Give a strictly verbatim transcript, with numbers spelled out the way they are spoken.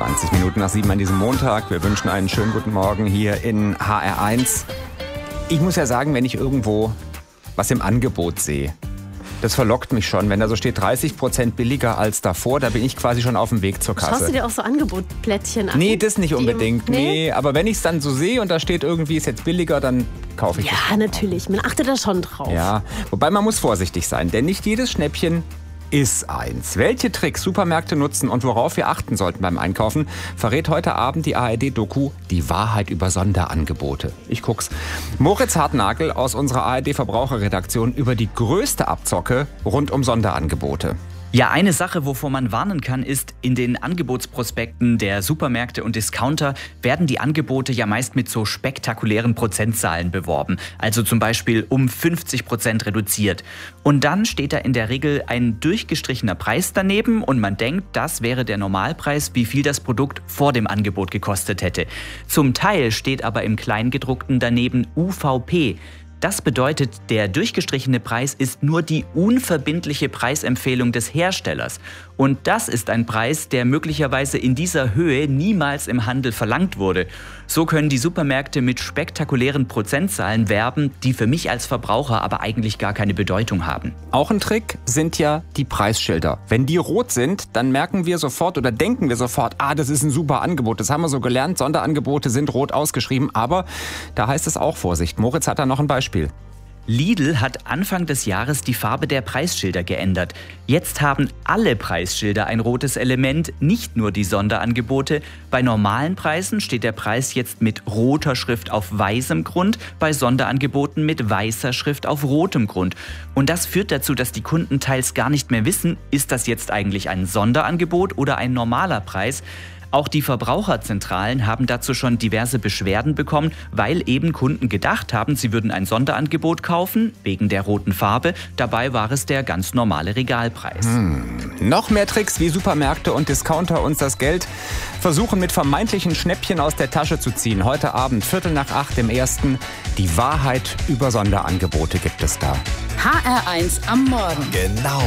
zwanzig Minuten nach sieben an diesem Montag. Wir wünschen einen schönen guten Morgen hier in H R eins. Ich muss ja sagen, wenn ich irgendwo was im Angebot sehe, das verlockt mich schon. Wenn da so steht dreißig Prozent billiger als davor, da bin ich quasi schon auf dem Weg zur Kasse. Schaust du dir auch so Angebotplättchen an? Nee, das nicht unbedingt. Nee? Nee, aber wenn ich es dann so sehe und da steht irgendwie, ist jetzt billiger, dann kaufe ich Ja, das. natürlich. Man achtet da schon drauf. Ja, wobei man muss vorsichtig sein, denn nicht jedes Schnäppchen ist eins. Welche Tricks Supermärkte nutzen und worauf wir achten sollten beim Einkaufen, verrät heute Abend die A R D-Doku Die Wahrheit über Sonderangebote. Ich guck's. Moritz Hartnagel aus unserer A R D-Verbraucherredaktion über die größte Abzocke rund um Sonderangebote. Ja, eine Sache, wovor man warnen kann, ist, in den Angebotsprospekten der Supermärkte und Discounter werden die Angebote ja meist mit so spektakulären Prozentzahlen beworben. Also zum Beispiel um fünfzig Prozent reduziert. Und dann steht da in der Regel ein durchgestrichener Preis daneben und man denkt, das wäre der Normalpreis, wie viel das Produkt vor dem Angebot gekostet hätte. Zum Teil steht aber im Kleingedruckten daneben U V P. Das bedeutet, der durchgestrichene Preis ist nur die unverbindliche Preisempfehlung des Herstellers. Und das ist ein Preis, der möglicherweise in dieser Höhe niemals im Handel verlangt wurde. So können die Supermärkte mit spektakulären Prozentzahlen werben, die für mich als Verbraucher aber eigentlich gar keine Bedeutung haben. Auch ein Trick sind ja die Preisschilder. Wenn die rot sind, dann merken wir sofort oder denken wir sofort, ah, das ist ein super Angebot. Das haben wir so gelernt, Sonderangebote sind rot ausgeschrieben. Aber da heißt es auch Vorsicht. Moritz hat da noch ein Beispiel. Lidl hat Anfang des Jahres die Farbe der Preisschilder geändert. Jetzt haben alle Preisschilder ein rotes Element, nicht nur die Sonderangebote. Bei normalen Preisen steht der Preis jetzt mit roter Schrift auf weißem Grund, bei Sonderangeboten mit weißer Schrift auf rotem Grund. Und das führt dazu, dass die Kunden teils gar nicht mehr wissen, ist das jetzt eigentlich ein Sonderangebot oder ein normaler Preis? Auch die Verbraucherzentralen haben dazu schon diverse Beschwerden bekommen, weil eben Kunden gedacht haben, sie würden ein Sonderangebot kaufen, wegen der roten Farbe. Dabei war es der ganz normale Regalpreis. Hm. Noch mehr Tricks, wie Supermärkte und Discounter uns das Geld versuchen, mit vermeintlichen Schnäppchen aus der Tasche zu ziehen. Heute Abend, Viertel nach acht im Ersten. Die Wahrheit über Sonderangebote gibt es da. H R eins am Morgen. Genau.